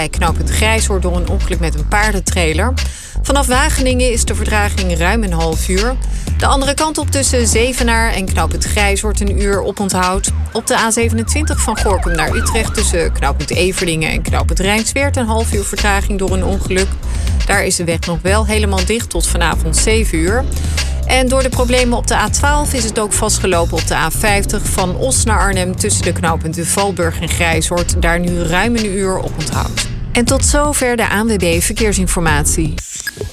Bij knooppunt Grijzoord door een ongeluk met een paardentrailer. Vanaf Wageningen is de vertraging ruim een half uur. De andere kant op tussen Zevenaar en knooppunt Grijzoord een uur oponthoud. Op de A27 van Gorinchem naar Utrecht tussen knooppunt Everdingen en knooppunt Rijnsweert een half uur vertraging door een ongeluk. Daar is de weg nog wel helemaal dicht tot vanavond 7 uur. En door de problemen op de A12 is het ook vastgelopen op de A50 van Os naar Arnhem tussen de knooppunten Valburg en Grijzoord. Daar nu ruim een uur oponthoud. En tot zover de ANWB Verkeersinformatie.